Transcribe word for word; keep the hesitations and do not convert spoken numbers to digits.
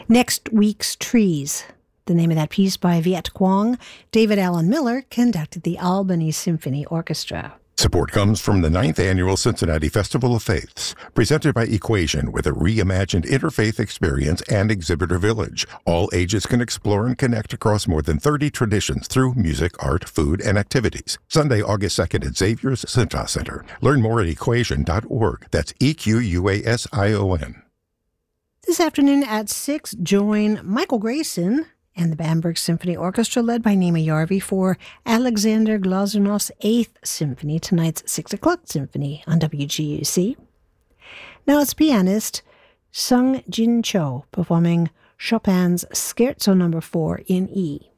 Next Week's Trees, the name of that piece by Viet Quang. David Allen Miller conducted the Albany Symphony Orchestra. Support comes from the ninth Annual Cincinnati Festival of Faiths, presented by Equation with a reimagined interfaith experience and exhibitor village. All ages can explore and connect across more than thirty traditions through music, art, food, and activities. Sunday, August second at Xavier's Cintas Center. Learn more at equation dot org. That's E Q U A S I O N. This afternoon at six, join Michael Grayson and the Bamberg Symphony Orchestra, led by Nima Yarvi, for Alexander Glazunov's Eighth Symphony, tonight's six o'clock symphony on W G U C. Now it's pianist Sung Jin Cho performing Chopin's Scherzo number four in E.